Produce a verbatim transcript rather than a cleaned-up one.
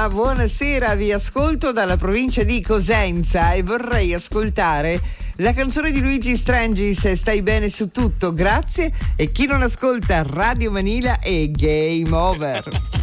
buonasera, vi ascolto dalla provincia di Cosenza e vorrei ascoltare la canzone di Luigi Strangis, Stai bene su tutto, grazie, e chi non ascolta Radio Manila è game over.